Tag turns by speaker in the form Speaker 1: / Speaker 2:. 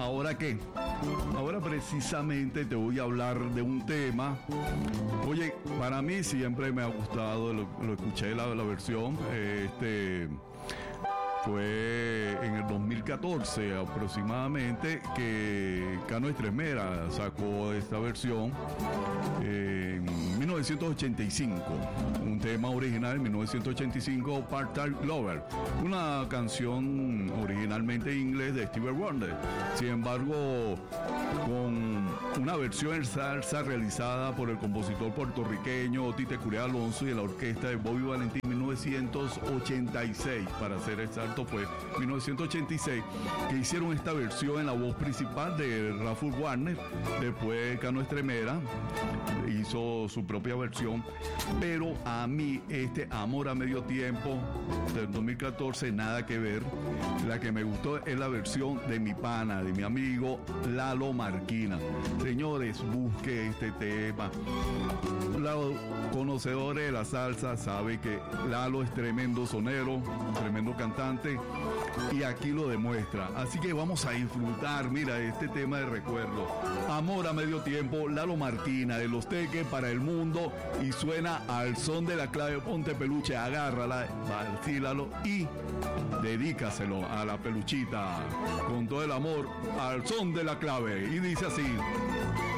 Speaker 1: ¿ahora qué? Ahora precisamente te voy a hablar de un tema. Oye, para mí siempre me ha gustado, lo escuché la versión, fue en el 2014 aproximadamente que Cano Estremera sacó esta versión en 1985, un tema original en 1985, Part-Time Lover, una canción originalmente en inglés de Stevie Wonder. Sin embargo, con una versión en salsa realizada por el compositor puertorriqueño Tite Curea Alonso y la orquesta de Bobby Valentín, 1986, para ser exacto, fue 1986, que hicieron esta versión en la voz principal de Rafael Warner. Después Cano Estremera hizo su propia versión, pero a mí Amor a Medio Tiempo del 2014, nada que ver. La que me gustó es la versión de mi pana, de mi amigo Lalo Marquina. Señores, busque este tema. Los conocedores de la salsa saben que Lalo es tremendo sonero, tremendo cantante, y aquí lo demuestra. Así que vamos a disfrutar, mira, este tema de recuerdo. Amor a Medio Tiempo, Lalo Marquina, de Los Teques para el Mundo, y suena al son de la clave. Ponte peluche, agárrala, vacílalo y dedícaselo a la peluchita con todo el amor al son de la clave. Y dice así: